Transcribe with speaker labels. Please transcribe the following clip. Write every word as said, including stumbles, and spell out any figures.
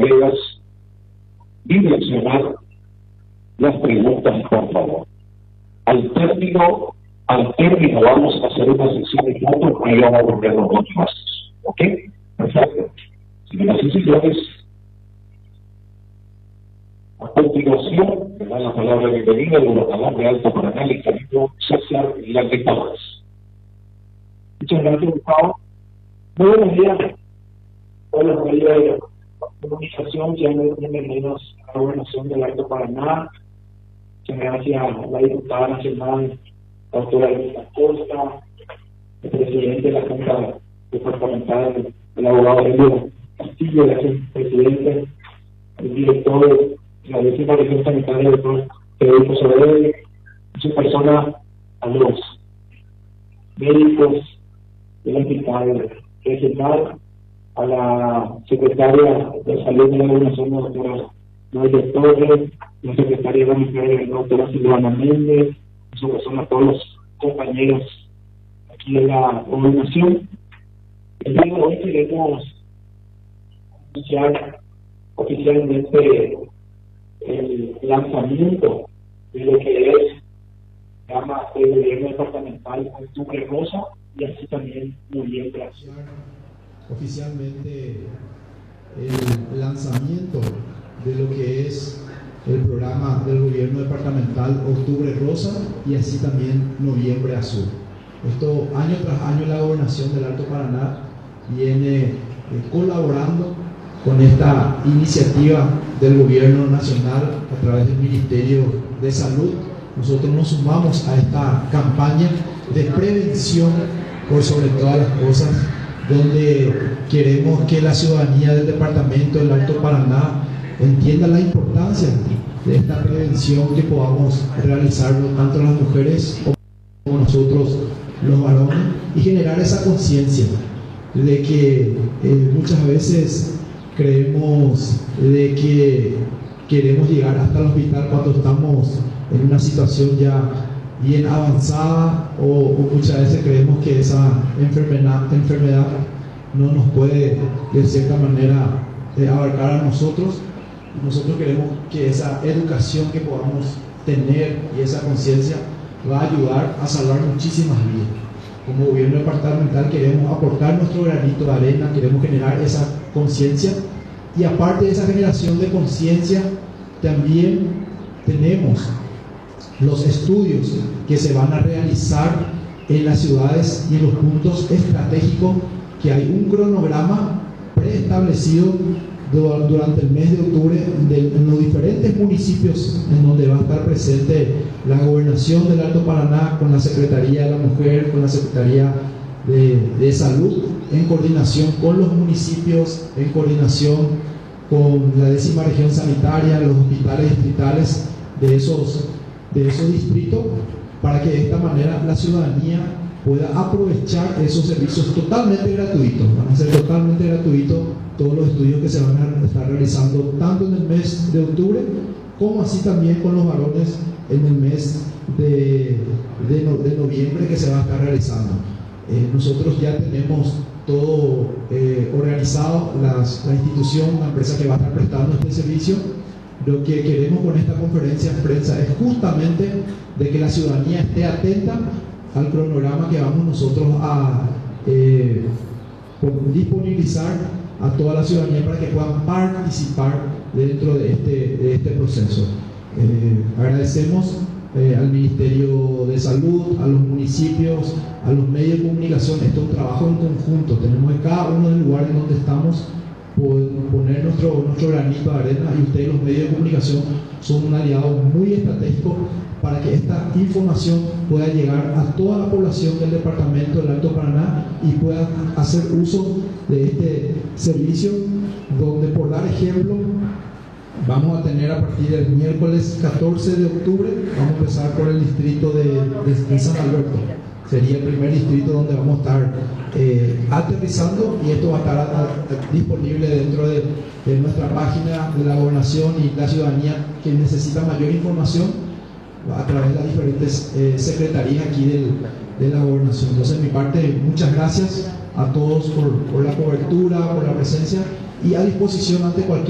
Speaker 1: colegas direccionar las preguntas, por favor. Al término, al término vamos a hacer una sesión de fotos y vamos a volver los dos pasos. ¿Ok? Perfecto. Señoras y señores, a continuación, me da la palabra de bienvenida al gobernador de Alto Paraná, el ingeniero César Landetadas.
Speaker 2: Muchas gracias, Gustavo. Muy buenos días. Hola, María de Comunicación, bienvenidos a la gobernación del Alto Paraná. Muchas gracias a la diputada nacional, la doctora Elisa Costa, el presidente de la Junta Departamental, el abogado Elio Castillo, el presidente, el director de la décima región sanitaria, el doctor Federico Sobrede, muchas personas, a los médicos del hospital regional, a la secretaria de salud de la gobernación, la doctora Noelia Torres, la secretaria de la mujer, la doctora Silvana Méndez, muchas personas, a todos los compañeros aquí de la gobernación. El día de hoy queremos iniciar oficialmente el lanzamiento de lo que es llama el gobierno departamental Octubre Rosa y así también Noviembre Azul.
Speaker 3: Oficialmente el lanzamiento de lo que es el programa del gobierno departamental Octubre Rosa y así también Noviembre Azul. Esto año tras año la gobernación del Alto Paraná viene eh, colaborando con esta iniciativa del gobierno nacional a través del Ministerio de Salud. Nosotros nos sumamos a esta campaña de prevención por sobre todas las cosas, donde queremos que la ciudadanía del departamento del Alto Paraná entienda la importancia de esta prevención que podamos realizarlo tanto las mujeres como nosotros los varones y generar esa conciencia de que eh, muchas veces creemos de que queremos llegar hasta el hospital cuando estamos en una situación ya bien avanzada o, o muchas veces creemos que esa enfermedad, enfermedad no nos puede de cierta manera eh, abarcar a nosotros. Nosotros queremos que esa educación que podamos tener y esa conciencia va a ayudar a salvar muchísimas vidas. Como gobierno departamental queremos aportar nuestro granito de arena, queremos generar esa conciencia y aparte de esa generación de conciencia también tenemos los estudios que se van a realizar en las ciudades y en los puntos estratégicos, que hay un cronograma preestablecido durante el mes de octubre de, en los diferentes municipios en donde va a estar presente la gobernación del Alto Paraná con la Secretaría de la Mujer, con la Secretaría de, de Salud, en coordinación con los municipios, en coordinación con la décima región sanitaria, los hospitales distritales de esos, de esos distritos, para que de esta manera la ciudadanía pueda aprovechar esos servicios totalmente gratuitos. Van a ser totalmente gratuitos todos los estudios que se van a estar realizando tanto en el mes de octubre como así también con los varones en el mes de, de, no, de noviembre que se va a estar realizando. Eh, nosotros ya tenemos todo eh, organizado, las, la institución, la empresa que va a estar prestando este servicio. Lo que queremos con esta conferencia de prensa es justamente de que la ciudadanía esté atenta al cronograma que vamos nosotros a eh, disponibilizar a toda la ciudadanía para que puedan participar dentro de este, de este proceso. Eh, agradecemos eh, al Ministerio de Salud, a los municipios, a los medios de comunicación. Esto es un trabajo en conjunto. Tenemos en cada uno de los lugares en donde estamos poner nuestro, nuestro granito de arena, y ustedes, los medios de comunicación, son un aliado muy estratégico para que esta información pueda llegar a toda la población del departamento del Alto Paraná y pueda hacer uso de este servicio, donde, por dar ejemplo, vamos a tener a partir del miércoles catorce de octubre, vamos a empezar por el distrito de, de, de San Alberto. Sería el primer distrito donde vamos a estar eh, aterrizando, y esto va a estar a, a, disponible dentro de, de nuestra página de la gobernación, y la ciudadanía que necesita mayor información a través de las diferentes eh, secretarías aquí del, de la gobernación. Entonces, de mi parte, muchas gracias a todos por, por la cobertura, por la presencia, y a disposición ante cualquier